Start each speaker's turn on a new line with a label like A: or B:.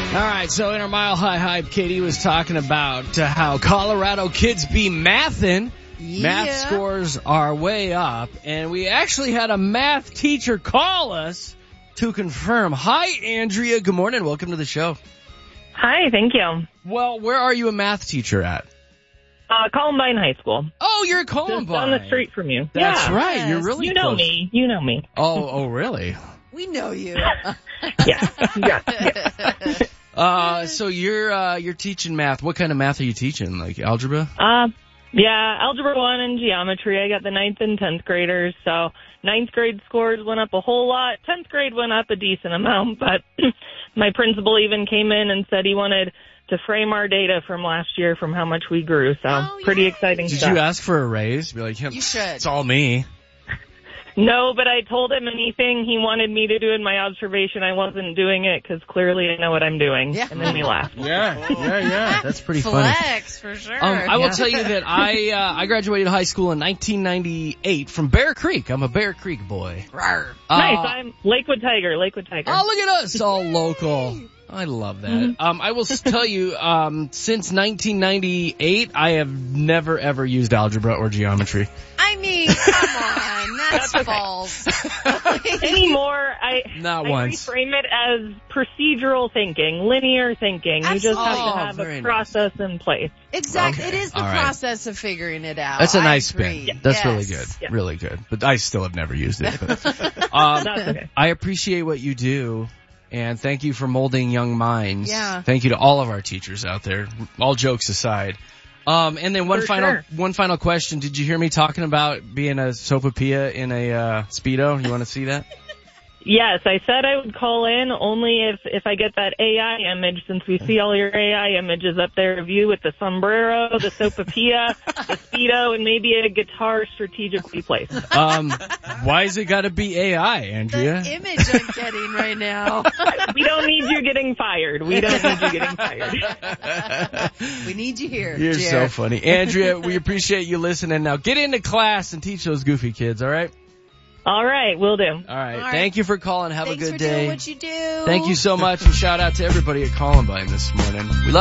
A: All right, so in our Mile High Hype, Katie was talking about how Colorado kids be mathin'.
B: Yeah.
A: Math scores are way up, and we actually had a math teacher call us to confirm. Hi, Andrea. Good morning. Welcome to the show.
C: Hi, thank you.
A: Well, where are you a math teacher at?
C: Columbine High School.
A: Oh, you're at Columbine.
C: Just down the street from you.
A: That's
C: yeah.
A: right.
B: Yes.
A: You're really
C: You know
A: close.
C: me. You know me.
A: Oh, really?
B: We know you.
C: Yeah.
A: So you're teaching math. What kind of math are you teaching? Like algebra?
C: Algebra 1 and geometry. I got the 9th and 10th graders, so 9th grade scores went up a whole lot. 10th grade went up a decent amount, but my principal even came in and said he wanted to frame our data from last year from how much we grew, so pretty exciting
A: Did
C: stuff.
A: you ask for a raise? Be like,
B: You should.
A: It's all me.
C: No, but I told him anything he wanted me to do in my observation, I wasn't doing it because clearly I know what I'm doing.
B: Yeah.
C: And then we laughed.
A: Yeah. That's pretty funny.
B: Flex, for sure.
A: I will tell you that I graduated high school in 1998 from Bear Creek. I'm a Bear Creek boy.
B: Rawr.
C: Nice, I'm Lakewood Tiger.
A: Oh, look at us, all local. I love that. I will tell you, since 1998, I have never, ever used algebra or geometry.
B: I mean, come on. That's false.
C: Anymore,
A: Not
C: I
A: once.
C: reframe it as procedural thinking, linear thinking. You just have
A: Absolutely.
C: to have
A: very
C: a
A: nice.
C: process in place.
B: Exactly.
A: Okay.
B: It is the
A: All right.
B: process of figuring it out.
A: That's a
B: I
A: nice
B: agree.
A: spin. That's
B: Yes.
A: really good.
C: Yeah.
A: Really good. But I still have never used it. But,
C: That's okay.
A: I appreciate what you do. And thank you for molding young minds.
B: Yeah.
A: Thank you to all of our teachers out there. All jokes aside. And then one
C: For
A: final question. Did you hear me talking about being a sopapilla in a Speedo? You want to see that?
C: Yes, I said I would call in only if I get that AI image, since we see all your AI images up there of you with the sombrero, the sopapilla, the Speedo, and maybe a guitar strategically placed.
A: Why is it got to be AI, Andrea?
B: The image I'm getting right now.
C: We don't need you getting fired. We don't need you getting fired.
B: We need you here.
A: You're so
B: Jared.
A: funny. Andrea, we appreciate you listening. Now get into class and teach those goofy kids, all right?
C: All right, will do.
A: All right.
B: All right.
A: Thank you for calling. Have
B: Thanks
A: a
B: for
A: good
B: doing
A: day.
B: what you do.
A: Thank you so much, and shout out to everybody at Columbine this morning. We love